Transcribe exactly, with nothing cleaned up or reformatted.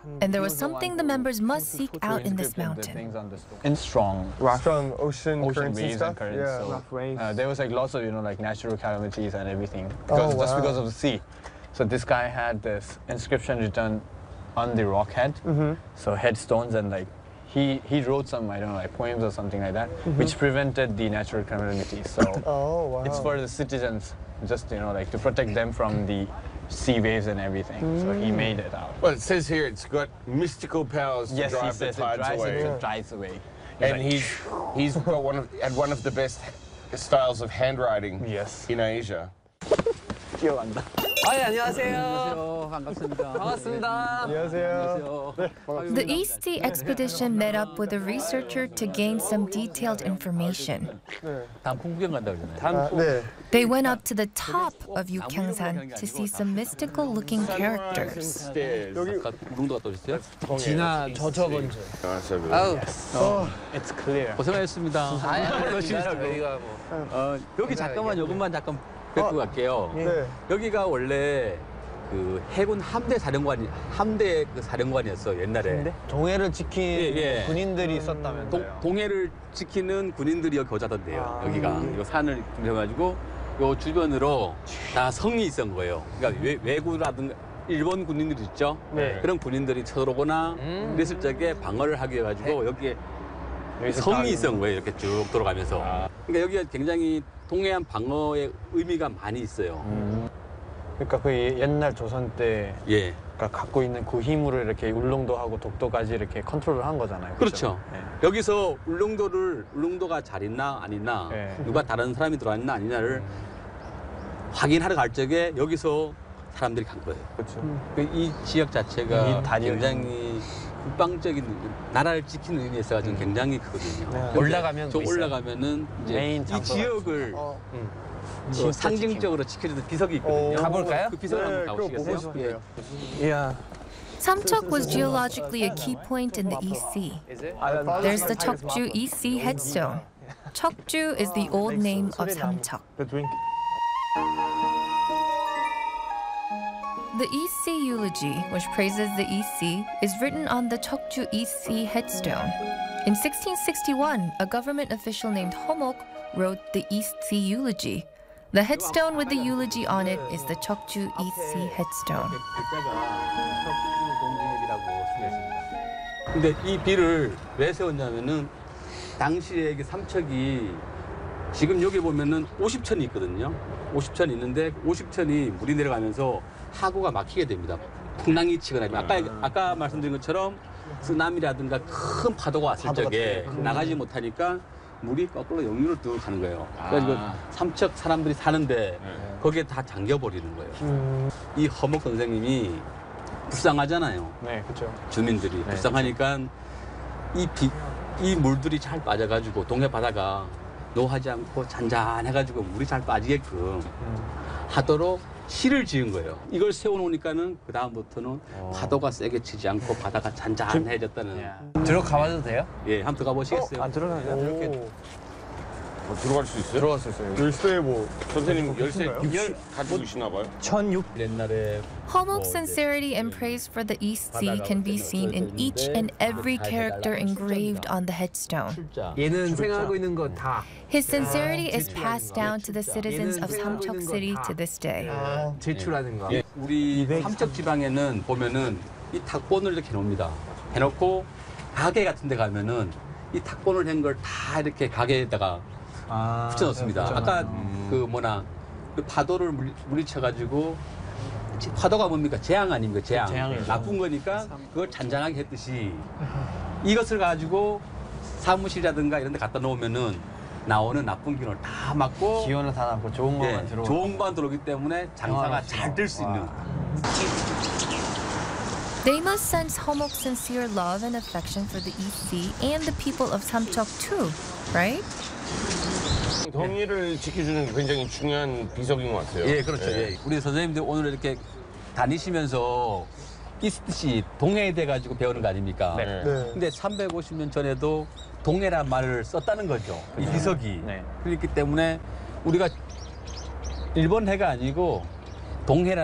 and there was something the members must seek out in this mountain. In strong, Strong ocean, ocean currents and waves stuff. and currents. Yeah. So, Rough waves. uh, there was like lots of you know like natural calamities and everything because Oh, just wow. because of the sea. So this guy had this inscription written on the rock head. Mm-hmm. So headstones and like he he wrote some I don't know like poems or something like that, which prevented the natural calamities. So Oh, wow. it's for the citizens, just you know like to protect them from the sea waves and everything. So he made it out. Well, it says here it's got mystical powers to Yes, he drive the says it tides drives, away. it drives away. And like, he's he's got one of had one of the best styles of handwriting Yes. in Asia. 기억한다. 아, 예, 안녕하세요. 안녕하세요. 반갑습니다. 반갑습니다. 안녕하세요. The East Sea expedition met up with a researcher to gain some detailed information. 단풍 구경 간다 그러잖아요. 아, 네. They went up to the top of Yukhyangsan to see some mystical-looking characters. Stairs. 아까 울릉도 갔다 오셨어요? 지나 저 저번 주. Ah, so good. 아우. Oh, it's clear. 고생하셨습니다. 그러시더라고요. 여기가 뭐. 어, 여기 잠깐만 요것만 잠깐 뵙고 갈게요. 네. 여기가 원래 그 해군 함대 사령관이 함대 그 사령관이었어 옛날에. 동해를 지킨 예, 예. 군인들이 동, 있었다면서요. 동해를 지키는 군인들이 여기 거자던데요. 아. 여기가 요 산을 중심해가지고 요 주변으로 다 성이 있었던 거예요. 그러니까 외, 외구라든가 일본 군인들이 있죠. 네. 그런 군인들이 쳐들어오거나 음. 그랬을 적에 방어를 하기 위해 가지고 여기에 여기서 성이 딱 있었던 거예요. 이렇게 쭉 돌아가면서. 그러니까 여기가 굉장히 동해안 방어의 의미가 많이 있어요. 음. 그러니까 그 옛날 조선 때 예. 그러니까 갖고 있는 그 힘으로 이렇게 울릉도하고 독도까지 이렇게 컨트롤을 한 거잖아요. 그렇죠. 네. 여기서 울릉도를 울릉도가 잘 있나 안 있나 네. 누가 다른 사람이 들어왔나 아니냐를 확인하러 갈 적에 여기서 사람들이 간 거예요. 그렇죠. 그 이 지역 자체가 이 다리가 굉장히 국방적인 나라를 지키는 의미에서 가지고 굉장히 크거든요. 네. 근데 올라가면 저 뭐 있어요? 올라가면은 이제 메인 이 장소가 지역을 어. 그 상징적으로 지켜주는 비석이 있거든요. 오. 가볼까요? 그 비석을 네, 한번 그거 보고 가보시겠어요? 싶어요. 예. Samcheok was geologically a key point in the East Sea. There's the Cheokju East Sea headstone. Cheokju is the old name of Samcheok. The drink. The East Sea eulogy, which praises the East Sea, is written on the Cheokju East Sea headstone. In sixteen sixty-one, a government official named Homok wrote the East Sea eulogy. The headstone with the eulogy on it is the Cheokju East Sea headstone. 근데 이 비를 왜 세웠냐면은 당시에 이게 삼척이 지금 여기 보면은 오십 천이 있거든요. 오십 천이 있는데 오십 천이 물이 내려가면서 하구가 막히게 됩니다. 풍랑이 치거나 아까 아까 말씀드린 것처럼 쓰나미라든가 큰 파도가 왔을 적에 나가지 못하니까 물이 거꾸로 역류를 뚝 하는 거예요. 그래서 아. 삼척 사람들이 사는데 거기에 다 잠겨버리는 거예요. 음. 이 허목 선생님이 불쌍하잖아요. 네, 그렇죠. 주민들이 불쌍하니까 이, 비, 이 물들이 잘 빠져가지고 동해 바다가 노하지 않고 잔잔해가지고 물이 잘 빠지게끔 하도록 시를 지은 거예요. 이걸 세워놓으니까는 그 다음부터는 파도가 세게 치지 않고 바다가 잔잔해졌다는. 들어가봐도 돼요? 예, 한번 들어가 보시겠어요? 안 들어가요. 오. 어, 들어갈 수 있어요? 들어갈 수 있어요. 열쇠 뭐. 선생님 열쇠 있나요? 열 가지고 계시나 봐요. 천육. 옛날에 Homok's sincerity and praise for the East Sea can be seen in each and every character engraved on the headstone. 출자. 얘는 생각하고 있는 거 다. His sincerity is passed down to the citizens of Samcheok City to this day. 아. 제출하는 거. 예, 우리 삼척 지방에는 보면은 이 탁본을 이렇게 해놓습니다. 해놓고 가게 같은 데 가면은 이 탁본을 한 걸 다 이렇게 가게에다가 아, 붙여놓습니다. 아까 그 뭐나 그 파도를 물리, 물리쳐가지고 파도가 뭡니까? 재앙 아닙니까? 재앙. 재앙이죠. 나쁜 거니까 그걸 잔잔하게 했듯이 이것을 가지고 사무실이라든가 이런 데 갖다 놓으면은 나오는 나쁜 기운을 다 막고 기온은 다 남고 좋은 것만 예, 들어오고. 좋은 것만 들어오기 때문에 장사가 잘 될 수 있는. They must sense Homok's sincere love and affection for the East Sea and the people of Samcheok too, right? 동해를 지켜주는 게 굉장히 중요한 비석인 것 같아요. 예, 그렇죠. 예. 예. 우리 선생님들 오늘 이렇게 다니시면서 이스트시 동해에 대 가지고 배우는 거 아닙니까? 네. 네. 근데 삼백오십 년 전에도 동해란 말을 썼다는 거죠. 이 비석이. 네. 그렇기 때문에 우리가 일본 해가 아니고 동해라